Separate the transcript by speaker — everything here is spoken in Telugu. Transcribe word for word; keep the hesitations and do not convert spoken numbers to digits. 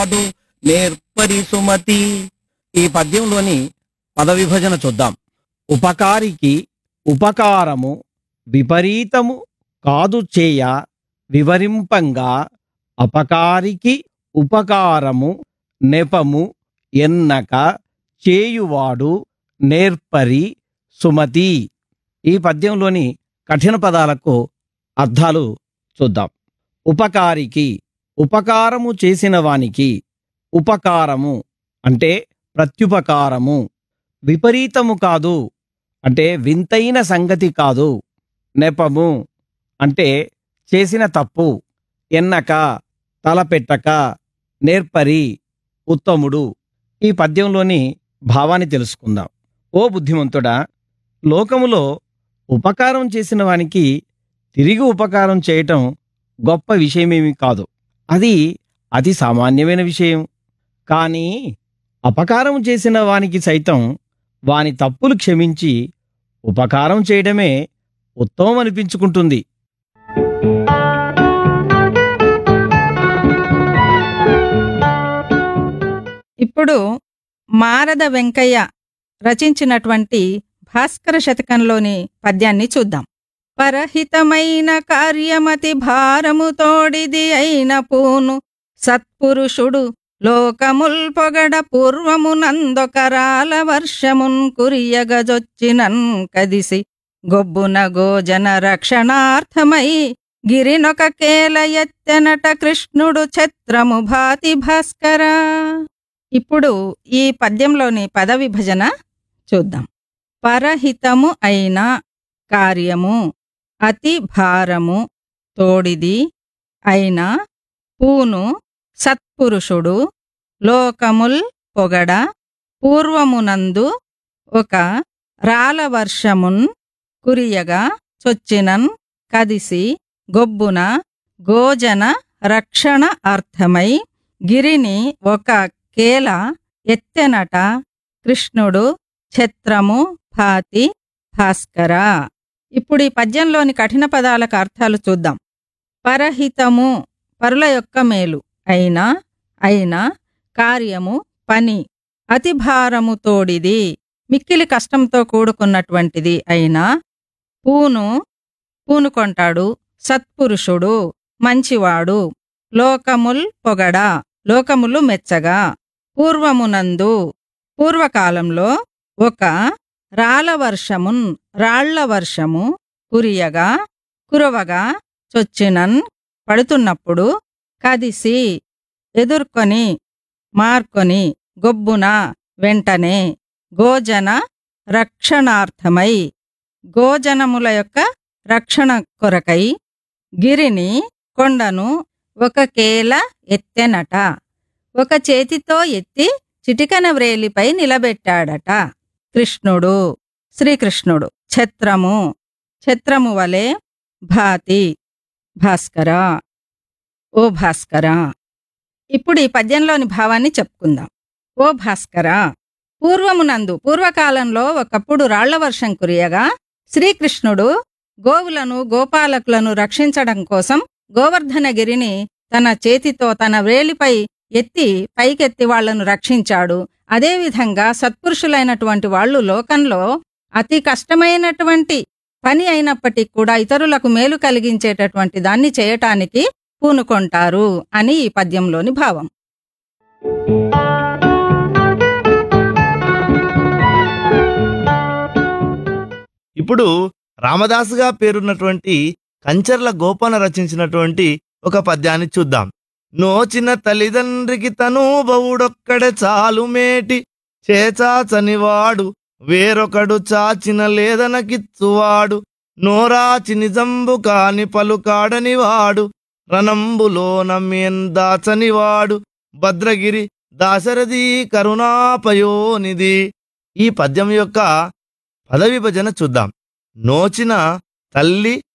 Speaker 1: వాడు నేర్పరి సుమతి. ఈ పద్యంలోని పద విభజన చూద్దాం. ఉపకారికి ఉపకారము విపరీతము కాదు చేయ వివరింపంగా, అపకారికి ఉపకారము నెపము ఎన్నక చేయువాడు నేర్పరి సుమతి. ఈ పద్యంలోని కఠిన పదాలకు అర్థాలు చూద్దాం. ఉపకారికి ఉపకారము చేసిన వానికి, ఉపకారము అంటే ప్రత్యుపకారము. విపరీతము కాదు అంటే వింతైన సంగతి కాదు. నెపము అంటే చేసిన తప్పు. ఎన్నక తలపెట్టక. నేర్పరి ఉత్తముడు. ఈ పద్యంలోని భావాన్ని తెలుసుకుందాం. ఓ బుద్ధిమంతుడా, లోకములో ఉపకారం చేసిన వానికి తిరిగి ఉపకారం చేయటం గొప్ప విషయమేమీ కాదు. అది అతి సామాన్యమైన విషయం. కానీ అపకారం చేసిన వానికి సైతం వాని తప్పులు క్షమించి ఉపకారం చేయడమే ఉత్తమం అనిపించుకుంటుంది.
Speaker 2: ఇప్పుడు మారద వెంకయ్య రచించినటువంటి భాస్కర శతకంలోని పద్యాన్ని చూద్దాం. పరహితమైన కార్యమతి భారము తోడిది అయిన పూను సత్పురుషుడు లోకముల్ పొగడ పూర్వమునందొకరాల వర్షమున్ కురియగజొచ్చినన్ కదిసి గొబ్బున గోజన రక్షణార్థమై గిరినొక కేల ఎత్తెనట కృష్ణుడు ఛత్రము భాతి భాస్కర. ఇప్పుడు ఈ పద్యంలోని పద విభజన చూద్దాం. పరహితము అయిన కార్యము అతి భారము తోడిది అయిన పూను సత్పురుషుడు లోకముల్ పొగడ పూర్వమునందు ఒక రాలవర్షమున్ కురియగా చొచ్చినన్ కదిసి గొబ్బున గోజన రక్షణ అర్థమై గిరిని ఒక కేల ఎత్తెనట కృష్ణుడు ఛత్రము భాతి భాస్కర. ఇప్పుడు ఈ పద్యంలోని కఠిన పదాలకు అర్థాలు చూద్దాం. పరహితము పరుల యొక్క మేలు, అయినా అయినా కార్యము పని, అతి భారము తోడిది మిక్కిలి కష్టంతో కూడుకున్నటువంటిది అయినా, పూను పూనుకొంటాడు సత్పురుషుడు మంచివాడు, లోకముల్ పొగడ లోకములు మెచ్చగా, పూర్వమునందు పూర్వకాలంలో ఒక రాలవర్షమున్ రాళ్ల వర్షము కురియగా కురవగా చొచ్చినన్ పడుతున్నప్పుడు కదిసి ఎదుర్కొని మార్కొని గొబ్బున వెంటనే గోజన రక్షణార్థమై గోజనముల యొక్క రక్షణ కొరకై గిరిని కొండను ఒక కేల ఎత్తెనట ఒక చేతితో ఎత్తి చిటికన వ్రేలిపై నిలబెట్టాడట కృష్ణుడు శ్రీకృష్ణుడు ఛత్రము ఛత్రము వలె భాతి భాస్కర ఓ భాస్కర. ఇప్పుడు ఈ పద్యంలోని భావాన్ని చెప్పుకుందాం. ఓ భాస్కర, పూర్వమునందు పూర్వకాలంలో ఒకప్పుడు రాళ్ల వర్షం కురియగా శ్రీకృష్ణుడు గోవులను గోపాలకులను రక్షించడం కోసం గోవర్ధనగిరిని తన చేతితో తన వ్రేలిపై ఎత్తి పైకెత్తి వాళ్లను రక్షించాడు. అదేవిధంగా సత్పురుషులైనటువంటి వాళ్ళు లోకంలో అతి కష్టమైనటువంటి పని అయినప్పటికీ కూడా ఇతరులకు మేలు కలిగించేటటువంటి దాన్ని చేయటానికి పూనుకొంటారు అని ఈ పద్యంలోని భావం.
Speaker 3: ఇప్పుడు రామదాసుగా పేరున్నటువంటి కంచర్ల గోపన రచించినటువంటి ఒక పద్యాన్ని చూద్దాం. నోచిన తల్లిదండ్రికి తను బవుడొక్కడే చాలు మేటి చేచాచనివాడు వేరొకడు చాచిన లేదనకిచ్చువాడు నోరాచి నిజంబు కాని పలుకాడనివాడు రణంబులో నమ్మేన్ దాచనివాడు భద్రగిరి దాశరథి కరుణాపయోనిది. ఈ పద్యం యొక్క పద విభజన చూద్దాం. నోచిన తల్లి